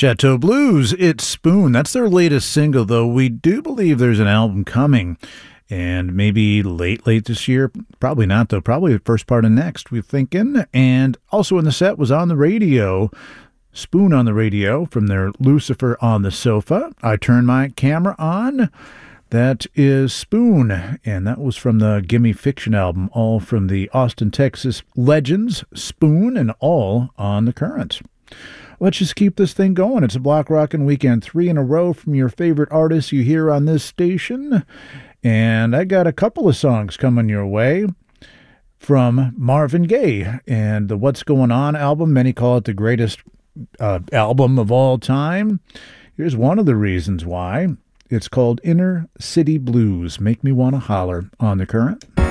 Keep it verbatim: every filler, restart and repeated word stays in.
Chateau Blues, It's Spoon. That's their latest single, though. We do believe there's an album coming, and maybe late, late this year. Probably not, though. Probably the first part of next, we're thinking. And also in the set was On the Radio, Spoon on the Radio from their Lucifer on the Sofa. I Turn My Camera On. That is Spoon, and that was from the Gimme Fiction album, all from the Austin, Texas legends, Spoon, and all on The Current. Let's just keep this thing going. It's a Block Rockin' Weekend, three in a row from your favorite artists you hear on this station. And I got a couple of songs coming your way from Marvin Gaye and the What's Going On album. Many call it the greatest uh, album of all time. Here's one of the reasons why. It's called Inner City Blues. Make Me Wanna Holler on The Current.